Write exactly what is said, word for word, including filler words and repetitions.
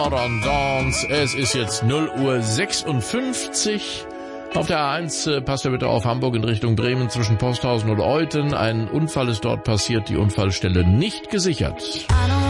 Dance. Es ist jetzt null Uhr sechsundfünfzig. Auf der A eins äh, passt ihr bitte auf Hamburg in Richtung Bremen zwischen Posthausen und Euthen. Ein Unfall ist dort passiert, die Unfallstelle nicht gesichert.